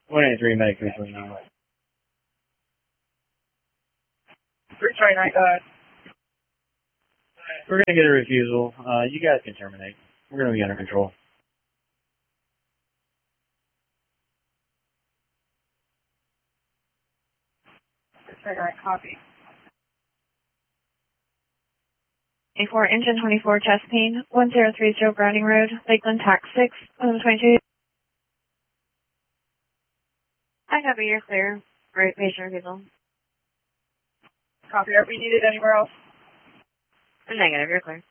183 medic 329. 329, We're going to get a refusal. You guys can terminate. We're going to be under control. 329, copy. A4 engine 24 chest pain, 1030 Browning Road, Lakeland Tax 6, 1122. I copy, you're clear. Right, patient refusal. Copy. Are we needed anywhere else? Negative, you're clear.